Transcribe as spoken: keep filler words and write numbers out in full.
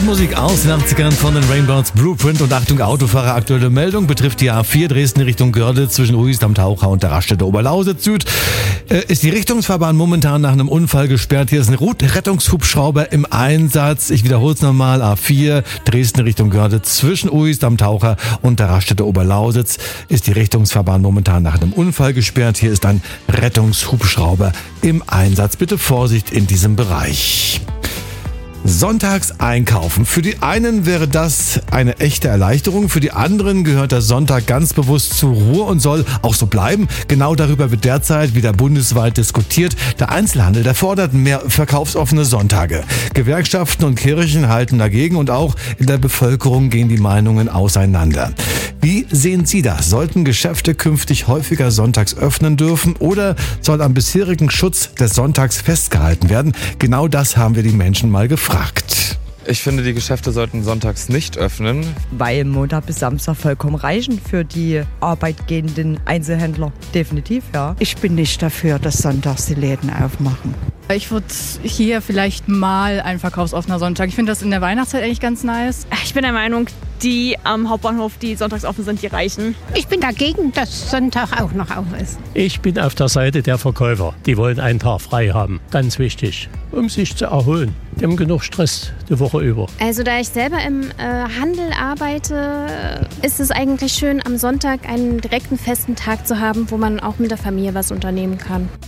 Musik aus den achtzigern von den Rainbows Blueprint und Achtung Autofahrer, aktuelle Meldung betrifft die A vier Dresden Richtung Görlitz zwischen Uist am Taucher und der Raststätte Oberlausitz Süd. Äh, ist die Richtungsfahrbahn momentan nach einem Unfall gesperrt. Hier ist ein Rettungshubschrauber im Einsatz. Ich wiederhole es nochmal. A vier Dresden Richtung Görlitz zwischen Uist am Taucher und der Raststätte Oberlausitz ist die Richtungsfahrbahn momentan nach einem Unfall gesperrt. Hier ist ein Rettungshubschrauber im Einsatz. Bitte Vorsicht in diesem Bereich. Sonntags einkaufen. Für die einen wäre das eine echte Erleichterung, für die anderen gehört der Sonntag ganz bewusst zur Ruhe und soll auch so bleiben. Genau darüber wird derzeit wieder bundesweit diskutiert. Der Einzelhandel, der fordert mehr verkaufsoffene Sonntage. Gewerkschaften und Kirchen halten dagegen und auch in der Bevölkerung gehen die Meinungen auseinander. Wie sehen Sie das? Sollten Geschäfte künftig häufiger sonntags öffnen dürfen oder soll am bisherigen Schutz des Sonntags festgehalten werden? Genau das haben wir die Menschen mal gefragt. Ich finde, die Geschäfte sollten sonntags nicht öffnen. Weil Montag bis Samstag vollkommen reichen für die arbeitgehenden Einzelhändler. Definitiv, ja. Ich bin nicht dafür, dass sonntags die Läden aufmachen. Ich würde hier vielleicht mal ein verkaufsoffener Sonntag. Ich finde das in der Weihnachtszeit eigentlich ganz nice. Ich bin der Meinung, die am Hauptbahnhof, die sonntags offen sind, die reichen. Ich bin dagegen, dass Sonntag auch noch auf ist. Ich bin auf der Seite der Verkäufer. Die wollen einen Tag frei haben. Ganz wichtig, um sich zu erholen. Die haben genug Stress die Woche über. Also da ich selber im äh, Handel arbeite, ist es eigentlich schön, am Sonntag einen direkten festen Tag zu haben, wo man auch mit der Familie was unternehmen kann.